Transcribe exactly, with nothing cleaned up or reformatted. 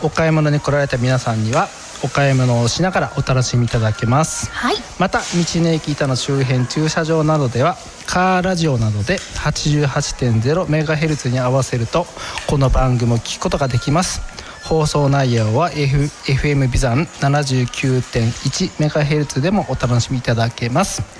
お買い物に来られた皆さんにはお買い物をしながらお楽しみいただけます、 はい、 また道の駅板の周辺駐車場などではカーラジオなどで はちじゅうはちてんゼロメガヘルツ に合わせるとこの番組を聞くことができます。放送内容は、F、エフエム ビザン ななじゅうきゅうてんいちメガヘルツ でもお楽しみいただけます。